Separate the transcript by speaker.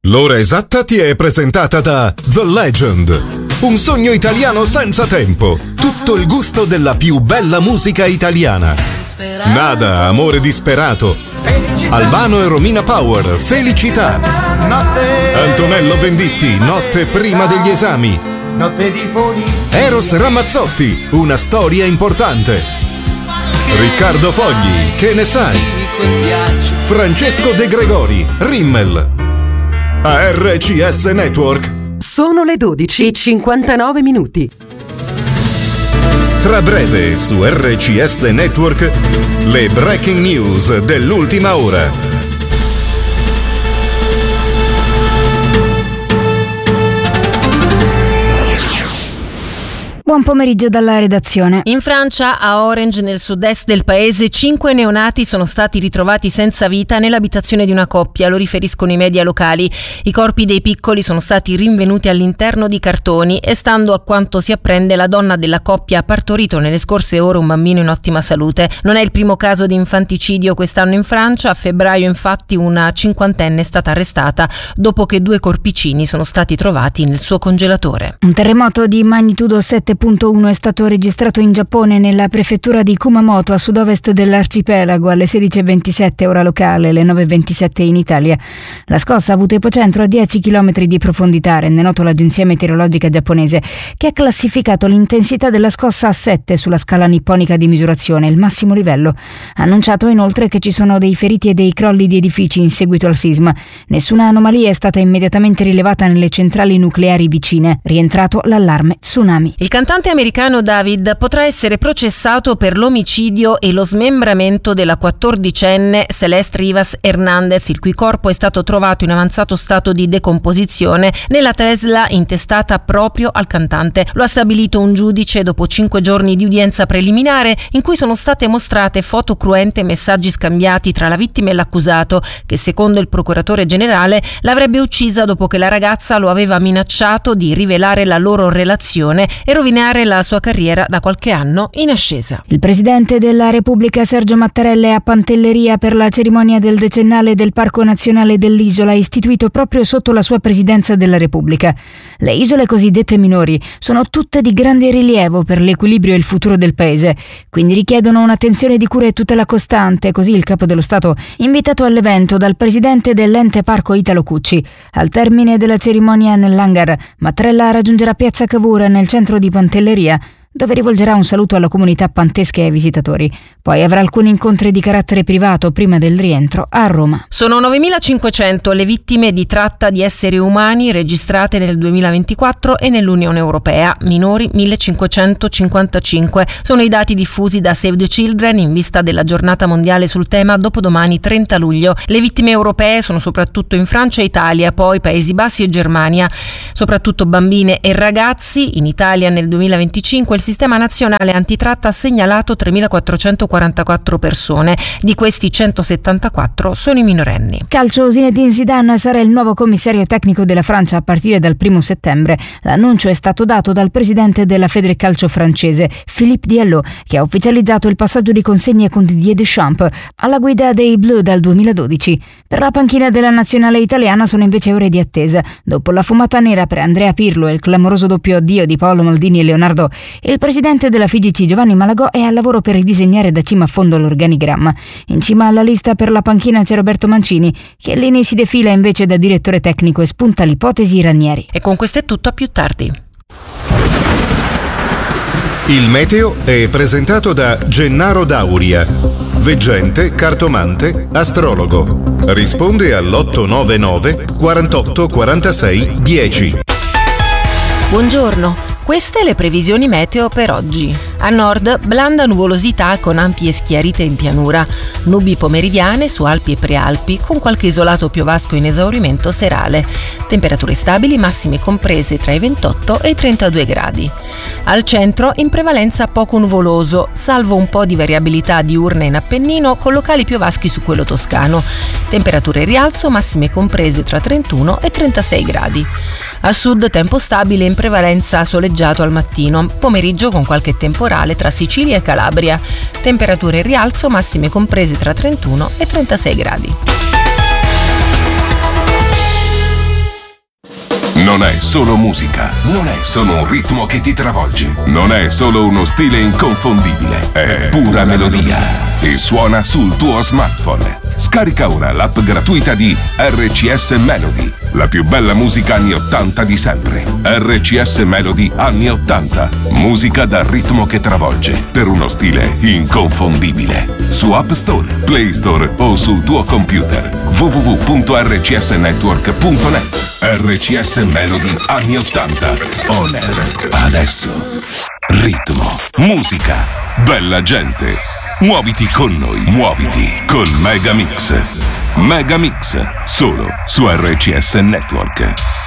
Speaker 1: L'ora esatta ti è presentata da The Legend, un sogno italiano senza tempo, tutto il gusto della più bella musica italiana. Nada, amore disperato, Albano e Romina Power, Felicità, Antonello Venditti, Notte prima degli esami,
Speaker 2: Notte di polizia,
Speaker 1: Eros Ramazzotti, Una storia importante, Riccardo Fogli, Che ne sai, Francesco De Gregori, Rimmel. A RCS Network
Speaker 3: sono le 12:59.
Speaker 1: Tra breve su RCS Network le breaking news dell'ultima ora.
Speaker 4: Buon pomeriggio dalla redazione.
Speaker 5: In Francia, a Orange, nel sud-est del paese, 5 neonati sono stati ritrovati senza vita nell'abitazione di una coppia, lo riferiscono i media locali. I corpi dei piccoli sono stati rinvenuti all'interno di cartoni e, stando a quanto si apprende, la donna della coppia ha partorito nelle scorse ore un bambino in ottima salute. Non è il primo caso di infanticidio quest'anno in Francia. A febbraio, infatti, una cinquantenne è stata arrestata dopo che 2 corpicini sono stati trovati nel suo congelatore.
Speaker 4: Un terremoto di magnitudo 7.1 è stato registrato in Giappone nella prefettura di Kumamoto a sud-ovest dell'arcipelago alle 16:27 ora locale, alle 9:27 in Italia. La scossa ha avuto epocentro a 10 km di profondità, rende noto l'agenzia meteorologica giapponese, che ha classificato l'intensità della scossa a 7 sulla scala nipponica di misurazione, il massimo livello. Ha annunciato inoltre che ci sono dei feriti e dei crolli di edifici in seguito al sisma. Nessuna anomalia è stata immediatamente rilevata nelle centrali nucleari vicine. Rientrato l'allarme tsunami.
Speaker 5: Il cantante americano David potrà essere processato per l'omicidio e lo smembramento della 14enne Celeste Rivas Hernandez, il cui corpo è stato trovato in avanzato stato di decomposizione nella Tesla intestata proprio al cantante. Lo ha stabilito un giudice dopo 5 giorni di udienza preliminare in cui sono state mostrate foto cruente e messaggi scambiati tra la vittima e l'accusato, che secondo il procuratore generale l'avrebbe uccisa dopo che la ragazza lo aveva minacciato di rivelare la loro relazione e rovinare la sua carriera da qualche anno in ascesa.
Speaker 4: Il presidente della Repubblica Sergio Mattarella è a Pantelleria per la cerimonia del decennale del Parco Nazionale dell'Isola, istituito proprio sotto la sua presidenza della Repubblica. Le isole cosiddette minori sono tutte di grande rilievo per l'equilibrio e il futuro del paese, quindi richiedono un'attenzione di cura e tutela costante, così il capo dello Stato, invitato all'evento dal presidente dell'ente Parco Italo Cucci. Al termine della cerimonia nell'hangar, Mattarella raggiungerà Piazza Cavour nel centro di Pantelleria, dove rivolgerà un saluto alla comunità pantesca e ai visitatori. Poi avrà alcuni incontri di carattere privato prima del rientro a Roma.
Speaker 5: Sono 9.500 le vittime di tratta di esseri umani registrate nel 2024 e nell'Unione Europea, minori 1.555. Sono i dati diffusi da Save the Children in vista della giornata mondiale sul tema dopodomani 30 luglio. Le vittime europee sono soprattutto in Francia e Italia, poi Paesi Bassi e Germania, soprattutto bambine e ragazzi. In Italia nel 2025 il Sistema Nazionale Antitratta ha segnalato 3.444 persone, di questi 174 sono i minorenni.
Speaker 4: Calcio, Zinedine Zidane sarà il nuovo commissario tecnico della Francia a partire dal 1 settembre. L'annuncio è stato dato dal presidente della Federcalcio francese, Philippe Diallo, che ha ufficializzato il passaggio di consegne con Didier Deschamps alla guida dei Bleu dal 2012. Per la panchina della nazionale italiana sono invece ore di attesa. Dopo la fumata nera per Andrea Pirlo e il clamoroso doppio addio di Paolo Maldini e Leonardo, il presidente della FIGC Giovanni Malagò è al lavoro per ridisegnare da cima a fondo l'organigramma. In cima alla lista per la panchina c'è Roberto Mancini. Chiellini si defila invece da direttore tecnico e spunta l'ipotesi Ranieri.
Speaker 5: E con questo è tutto, a più tardi.
Speaker 1: Il meteo è presentato da Gennaro Dauria, veggente, cartomante, astrologo. Risponde all'899 48 46 10.
Speaker 5: Buongiorno. Queste le previsioni meteo per oggi. A nord, blanda nuvolosità con ampie schiarite in pianura, nubi pomeridiane su Alpi e Prealpi con qualche isolato piovasco in esaurimento serale. Temperature stabili, massime comprese tra i 28 e i 32 gradi. Al centro, in prevalenza poco nuvoloso, salvo un po' di variabilità diurna in Appennino con locali piovaschi su quello toscano. Temperature in rialzo, massime comprese tra 31 e 36 gradi. A sud tempo stabile, in prevalenza soleggiato al mattino, pomeriggio con qualche temporale tra Sicilia e Calabria. Temperature in rialzo, massime comprese tra 31 e 36 gradi.
Speaker 6: Non è solo musica, non è solo un ritmo che ti travolge, non è solo uno stile inconfondibile, è pura melodia e suona sul tuo smartphone. Scarica ora l'app gratuita di RCS Melody, la più bella musica anni 80 di sempre. RCS Melody anni 80, musica dal ritmo che travolge, per uno stile inconfondibile. Su App Store, Play Store o sul tuo computer. www.rcsnetwork.net. RCS Melody anni 80, on air, adesso. Ritmo, musica, bella gente. Muoviti con noi, muoviti con Megamix. Megamix, solo su RCS Network.